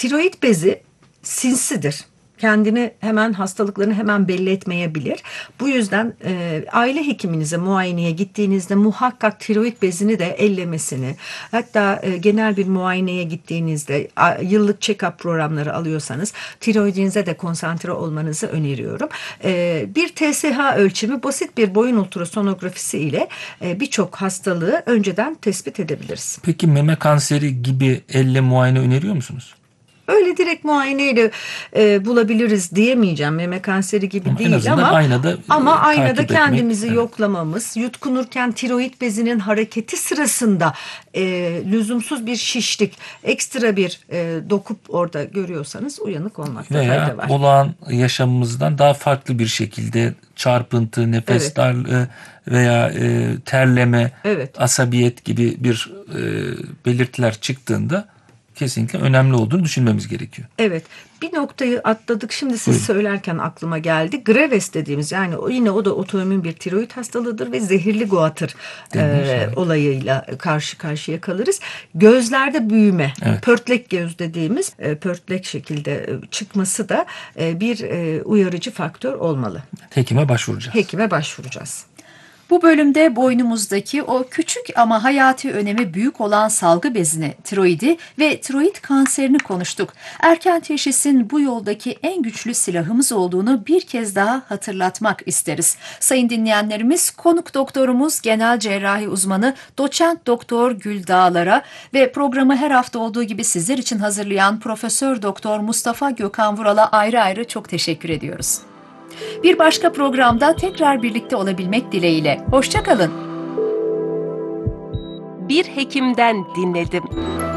Tiroid bezi sinsidir. Kendini hemen hastalıklarını hemen belli etmeyebilir. Bu yüzden aile hekiminize muayeneye gittiğinizde muhakkak tiroid bezini de ellemesini, hatta genel bir muayeneye gittiğinizde yıllık check-up programları alıyorsanız tiroidinize de konsantre olmanızı öneriyorum. Bir TSH ölçümü, basit bir boyun ultrasonografisi ile birçok hastalığı önceden tespit edebiliriz. Peki meme kanseri gibi elle muayene öneriyor musunuz? Öyle direkt muayeneyle bulabiliriz diyemeyeceğim. Meme kanseri gibi Ama değil en azından ama aynada takip kendimizi etmek, yoklamamız, yutkunurken tiroid bezinin hareketi sırasında lüzumsuz bir şişlik, ekstra bir dokup orada görüyorsanız uyanık olmakta fayda veya var. olağan yaşamımızdan daha farklı bir şekilde çarpıntı, nefes darlığı veya terleme, asabiyet gibi bir belirtiler çıktığında kesinlikle önemli olduğunu düşünmemiz gerekiyor. Evet. Bir noktayı atladık. Şimdi siz söylerken aklıma geldi. Graves dediğimiz, yani yine o da otoimmün bir tiroid hastalığıdır ve zehirli guatr olayıyla karşı karşıya kalırız. Gözlerde büyüme, pörtlek göz dediğimiz pörtlek şekilde çıkması da bir uyarıcı faktör olmalı. Hekime başvuracağız. Bu bölümde boynumuzdaki o küçük ama hayati önemi büyük olan salgı bezini, tiroidi ve tiroid kanserini konuştuk. Erken teşhisin bu yoldaki en güçlü silahımız olduğunu bir kez daha hatırlatmak isteriz. Sayın dinleyenlerimiz, konuk doktorumuz genel cerrahi uzmanı doçent doktor Gül Dağlar'a ve programı her hafta olduğu gibi sizler için hazırlayan Profesör Doktor Mustafa Gökhan Vural'a ayrı ayrı çok teşekkür ediyoruz. Bir başka programda tekrar birlikte olabilmek dileğiyle. Hoşça kalın. Bir hekimden dinledim.